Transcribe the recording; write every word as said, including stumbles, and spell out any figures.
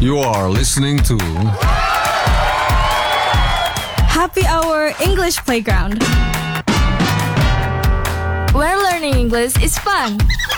You are listening to Happy Hour English Playground, where learning English is fun.